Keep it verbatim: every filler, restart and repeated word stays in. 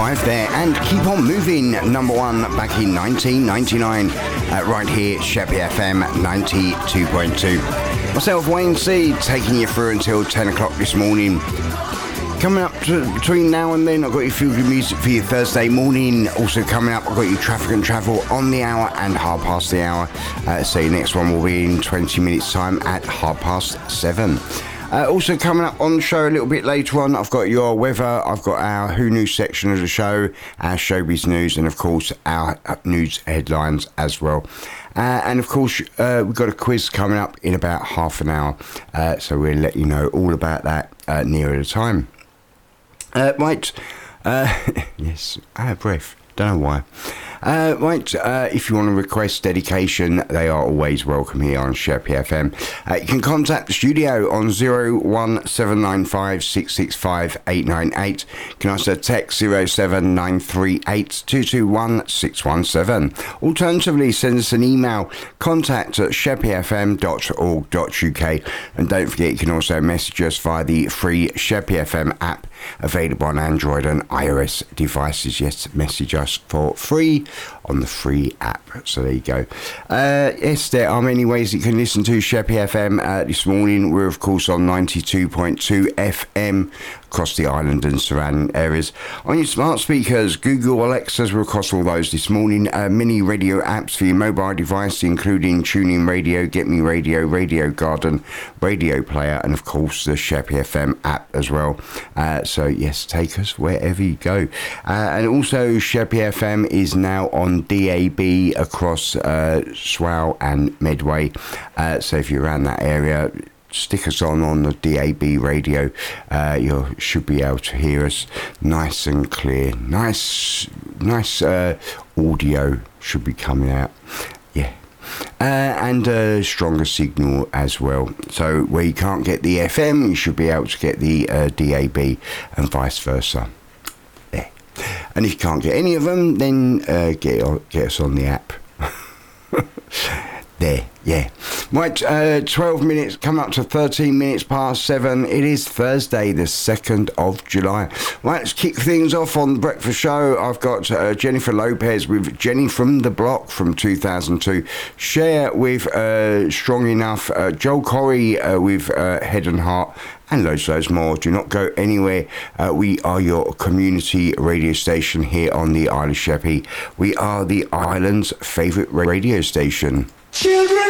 five there, and Keep On Moving, number one back in nineteen ninety-nine, uh, right here, Sheppey F M ninety-two point two. Myself, Wayne C, taking you through until ten o'clock this morning. Coming up to, between now and then, I've got your feel good music for your Thursday morning. Also coming up, I've got your traffic and travel on the hour and half past the hour. Uh, so your next one will be in twenty minutes time at half past seven. Uh, also coming up on the show a little bit later on, I've got your weather, I've got our Who News section of the show, our Showbiz News, and of course our news headlines as well. Uh, and of course, uh, we've got a quiz coming up in about half an hour, uh, so we'll let you know all about that uh, nearer the time. Uh, right, uh, yes, I have breath, don't know why. Uh, right, uh, if you want to request dedication, they are always welcome here on Sheppey F M. Uh, you can contact the studio on zero one seven nine five six six five eight nine eight. You can also text zero seven nine three eight two two one six one seven. Alternatively, send us an email, contact at sheppey f m dot org dot u k. And don't forget, you can also message us via the free Sheppey F M app, available on Android and iOS devices. Yes, message us for free on the free app. So there you go. Uh, yes, there are many ways you can listen to Sheppey F M uh, this morning. We're of course on ninety-two point two F M across the island and surrounding areas. On your smart speakers, Google, Alexas, we're across all those this morning. Uh, mini radio apps for your mobile device, including TuneIn Radio, Get Me Radio, Radio Garden, Radio Player, and of course the Sheppey F M app as well. Uh, so yes, take us wherever you go. Uh, and also Sheppey F M is now on D A B across uh, Swale and Medway. Uh, so if you're around that area, stick us on on the D A B radio. Uh, you should be able to hear us nice and clear. Nice, nice uh, audio should be coming out. Yeah. Uh, and a stronger signal as well. So where you can't get the F M, you should be able to get the uh, D A B and vice versa. There. And if you can't get any of them, then uh, get, get us on the app. There, yeah. Right, uh, twelve minutes, come up to thirteen minutes past seven. It is Thursday, the second of July. Right, let's kick things off on the breakfast show. I've got uh, Jennifer Lopez with Jenny from the Block from two thousand two. Cher with uh, Strong Enough. Uh, Joel Corey uh, with uh, Head and Heart. And loads, loads more. Do not go anywhere. Uh, we are your community radio station here on the Isle of Sheppey. We are the island's favourite radio station. Children